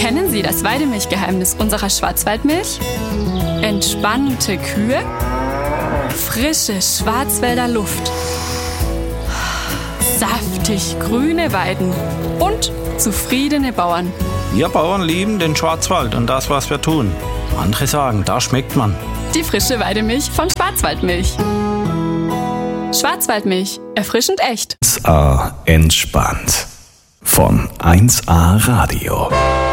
Kennen Sie das Weidemilchgeheimnis unserer Schwarzwaldmilch? Entspannte Kühe, frische Schwarzwälder Luft, saftig grüne Weiden und zufriedene Bauern. Wir Bauern lieben den Schwarzwald und das, was wir tun. Andere sagen, da schmeckt man. Die frische Weidemilch von Schwarzwaldmilch. Schwarzwaldmilch, erfrischend echt. 1A entspannt. Von 1A Radio.